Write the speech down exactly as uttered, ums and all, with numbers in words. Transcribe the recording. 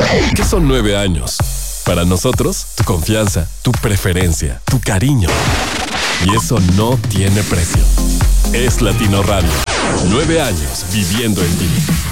¿Qué son nueve años? Para nosotros, tu confianza, tu preferencia, tu cariño. Y eso no tiene precio. Es Latino Radio. Nueve años viviendo en ti.